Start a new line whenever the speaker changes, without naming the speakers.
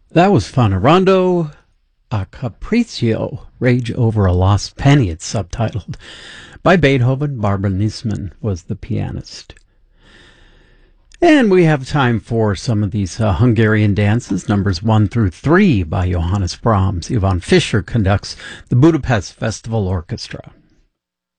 That was fun. A Rondo a Capriccio, Rage Over a Lost Penny, it's subtitled, by Beethoven. Barbara Niesman was the pianist. And we have time for some of these Hungarian dances, numbers 1 through 3 by Johannes Brahms. Ivan Fischer conducts the Budapest Festival Orchestra.